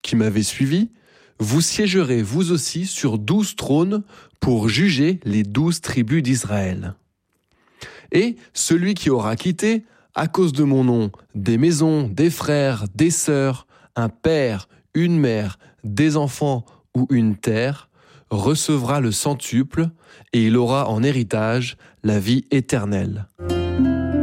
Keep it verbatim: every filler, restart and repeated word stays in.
qui m'avez suivi, vous siégerez vous aussi sur douze trônes pour juger les douze tribus d'Israël. Et celui qui aura quitté, à cause de mon nom, des maisons, des frères, des sœurs, un père, une mère, des enfants ou une terre, recevra le centuple et il aura en héritage la vie éternelle.